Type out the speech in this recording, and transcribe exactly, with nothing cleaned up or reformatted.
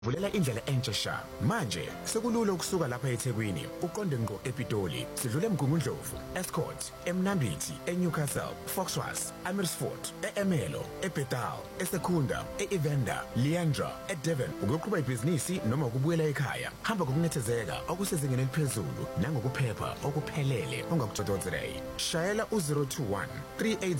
Vulela indlela entsha sha. Manje sekulula ukusuka lapha eThekwini uqonde ngo ePitoli. Sidlule eMgungundlovu, Escort, eMnambithi, eNewcastle, Foxwas, Amersfoort, eEmelo, eBethal, eSekunda, eEvenda, Leandra, eDevon. Ukuqhubha ibhizinisi noma ukubuyela ekhaya. Hamba ngokunethezeka okusezingeni eliphezulu nangokuphepha okuphelele ongakujodozela. Shayela u zero two one three eight